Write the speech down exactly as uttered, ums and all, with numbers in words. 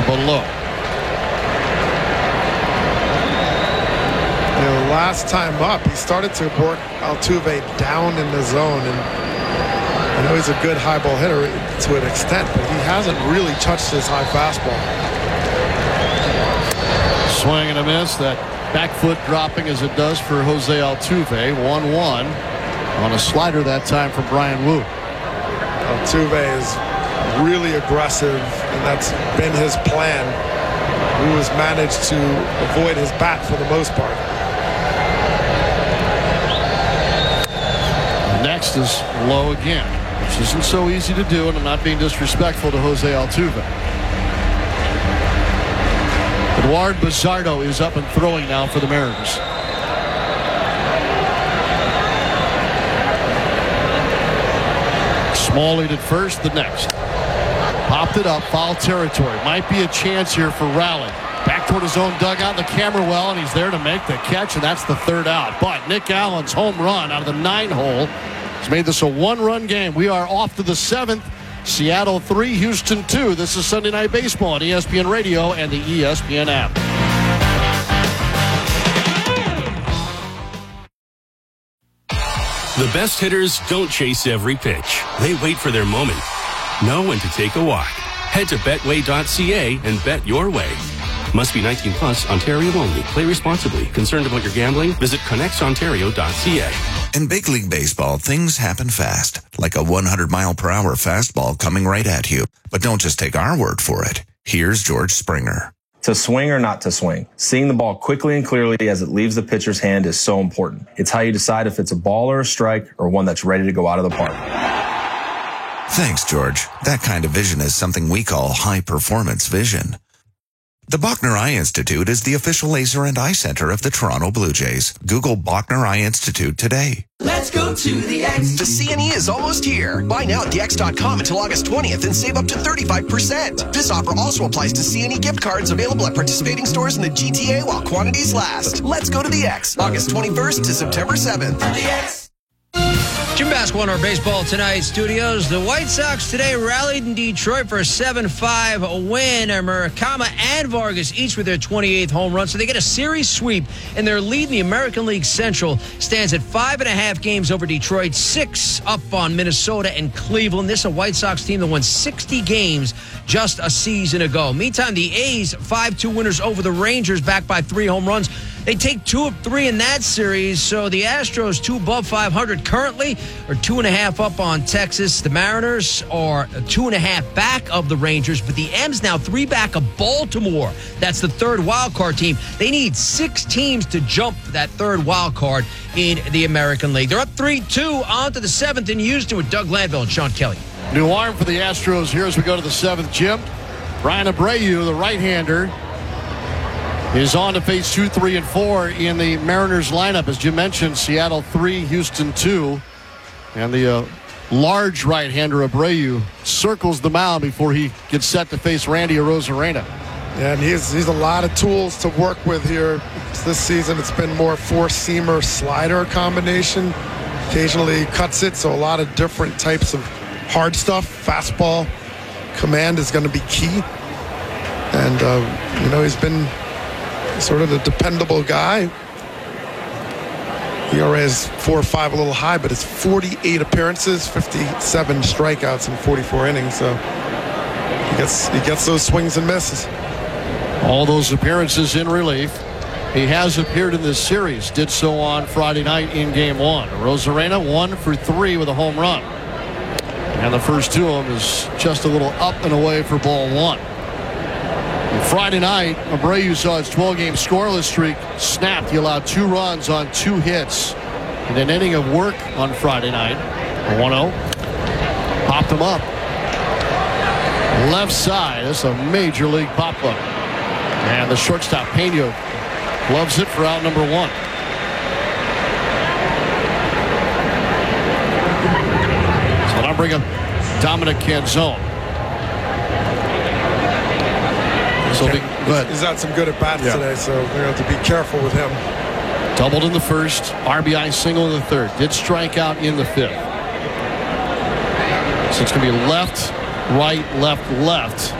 below. You know, last time up, he started to work Altuve down in the zone, and I know he's a good high ball hitter to an extent, but he hasn't really touched his high fastball. Swing and a miss. That back foot dropping as it does for Jose Altuve. one one on a slider that time from Bryan Woo. Altuve is really aggressive, and that's been his plan. Woo has managed to avoid his bat for the most part. Next is low again, which isn't so easy to do, and I'm not being disrespectful to Jose Altuve. Eduard Bazardo is up and throwing now for the Mariners. Small lead at first, the next. Popped it up, foul territory. Might be a chance here for Raleigh. Back toward his own dugout, the camera well, and he's there to make the catch, and that's the third out. But Nick Allen's home run out of the nine hole has made this a one-run game. We are off to the seventh. Seattle three, Houston two. This is Sunday Night Baseball on E S P N Radio and the E S P N app. The best hitters don't chase every pitch. They wait for their moment. Know when to take a walk. Head to betway dot c a and bet your way. Must be nineteen plus, Ontario only. Play responsibly. Concerned about your gambling? Visit connects ontario dot c a. In big league baseball, things happen fast, like a one hundred mile per hour fastball coming right at you. But don't just take our word for it. Here's George Springer. To swing or not to swing, seeing the ball quickly and clearly as it leaves the pitcher's hand is so important. It's how you decide if it's a ball or a strike or one that's ready to go out of the park. Thanks, George. That kind of vision is something we call high-performance vision. The Bachner Eye Institute is the official laser and eye center of the Toronto Blue Jays. Google Bachner Eye Institute today. Let's go to the X. The C N E is almost here. Buy now at the X dot com until August twentieth and save up to thirty-five percent. This offer also applies to C N E gift cards available at participating stores in the G T A while quantities last. Let's go to the X. August twenty-first to September seventh. The X. Jim Basketball in our Baseball Tonight studios. The White Sox today rallied in Detroit for a seven five win. Murakami and Vargas each with their twenty-eighth home run. So they get a series sweep, and their lead in the American League Central stands at five and a half games over Detroit, six up on Minnesota and Cleveland. This is a White Sox team that won sixty games just a season ago. Meantime, the A's five two winners over the Rangers, backed by three home runs. They take two of three in that series, so the Astros two above five hundred currently, are two and a half up on Texas. The Mariners are two and a half back of the Rangers, but the M's now three back of Baltimore. That's the third wild card team. They need six teams to jump that third wild card in the American League. They're up three two on to the seventh in Houston with Doug Glanville and Sean Kelly. New arm for the Astros here as we go to the seventh, Jim. Brian Abreu, the right-hander, is on to face two, three, and four in the Mariners lineup. As Jim mentioned, Seattle three, Houston two. And the uh, large right-hander Abreu circles the mound before he gets set to face Randy Arozarena. Yeah, and he's, he's a lot of tools to work with here. This season it's been more four-seamer slider combination. Occasionally cuts it, so a lot of different types of hard stuff. Fastball command is going to be key. And, uh, you know, he's been sort of the dependable guy. E R A is four or five, a little high, but it's forty-eight appearances, fifty-seven strikeouts in forty-four innings. So he gets he gets those swings and misses. All those appearances in relief. He has appeared in this series. Did so on Friday night in game one. Arozarena one for three with a home run. And the first two of them is just a little up and away for ball one. And Friday night, Abreu saw his twelve-game scoreless streak snapped. He allowed two runs on two hits in an inning of work on Friday night. one oh. Popped him up. Left side. That's a major league pop-up. And the shortstop, Pena, gloves it for out number one. So now bring up Dominic Canzone. So be, He's had some good at-bats yeah. today, so they're going to have to be careful with him. Doubled in the first, R B I single in the third. Did strike out in the fifth. So it's going to be left, right, left, left